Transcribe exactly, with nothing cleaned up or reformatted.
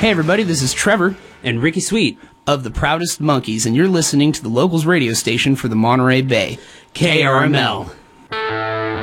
Hey everybody, this is Trevor and Ricky Sweet of the Proudest Monkeys, and you're listening to the locals radio station for the Monterey Bay, K R M L.